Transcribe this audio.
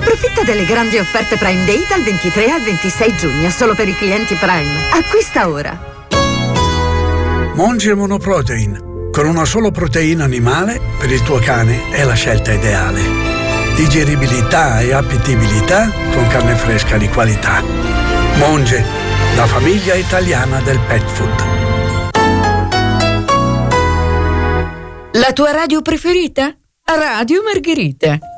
Approfitta delle grandi offerte Prime Day dal 23 al 26 giugno, solo per i clienti Prime. Acquista ora. Monge Monoprotein. Con una solo proteina animale, per il tuo cane è la scelta ideale. Digeribilità e appetibilità con carne fresca di qualità. Monge, la famiglia italiana del pet food. La tua radio preferita? Radio Margherita.